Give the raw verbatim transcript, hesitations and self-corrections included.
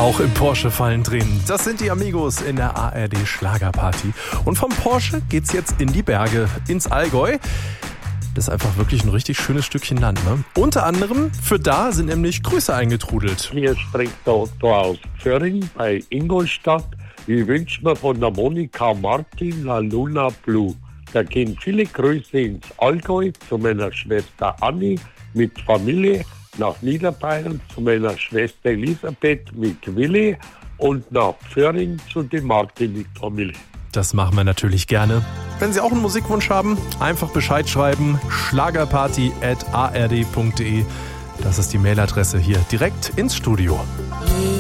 Auch im Porsche fallen Tränen. Das sind die Amigos in der A R D-Schlagerparty. Und vom Porsche geht's jetzt in die Berge, ins Allgäu. Das ist einfach wirklich ein richtig schönes Stückchen Land, ne? Unter anderem für da sind nämlich Grüße eingetrudelt. Hier spricht der Otto aus Pförring bei Ingolstadt. Ich wünsche mir von der Monika Martin La Luna Blue. Da gehen viele Grüße ins Allgäu zu meiner Schwester Anni mit Familie, nach Niederbayern zu meiner Schwester Elisabeth mit Willi und nach Pförring zu den Martin mit Familie. Das machen wir natürlich gerne. Wenn Sie auch einen Musikwunsch haben, einfach Bescheid schreiben. schlagerparty at a r d punkt d e. Das ist die Mailadresse hier direkt ins Studio.